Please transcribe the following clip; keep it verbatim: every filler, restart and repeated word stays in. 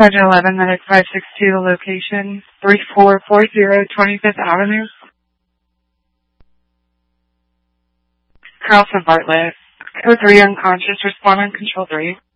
Sergeant eleven, Medic five six two, location three four four zero twenty-fifth Avenue. Carlson Bartlett. Code three, unconscious, respond on control three.